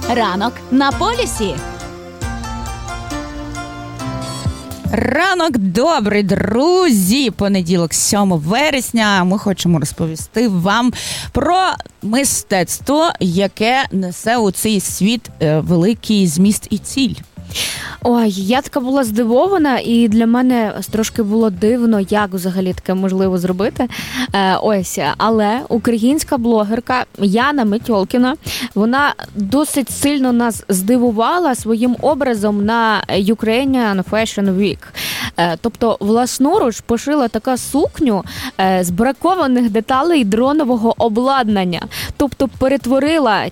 Ранок на полюсі. Ранок добрий, друзі! Понеділок, 7 вересня. Ми хочемо розповісти вам про мистецтво, яке несе у цей світ великий зміст і ціль. Ой, я така була здивована, і для мене трошки було дивно, як взагалі таке можливо зробити. Але українська блогерка Яна Метьолкіна, вона досить сильно нас здивувала своїм образом на Ukrainian Fashion Week. Тобто власноруч пошила така сукню з бракованих деталей дронового обладнання. Тобто перетворила